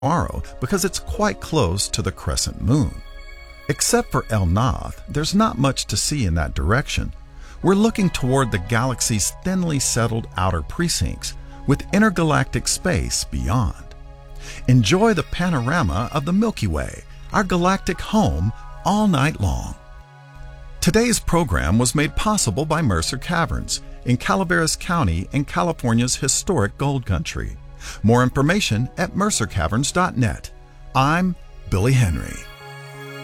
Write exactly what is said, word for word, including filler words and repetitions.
tomorrow because it's quite close to the crescent moon. Except for El Nath, there's not much to see in that direction. We're looking toward the galaxy's thinly settled outer precincts, with intergalactic space beyond. Enjoy the panorama of the Milky Way, our galactic home, all night long. Today's program was made possible by Mercer Caverns in Calaveras County in California's historic Gold Country. More information at mercer caverns dot net. I'm Billy Henry.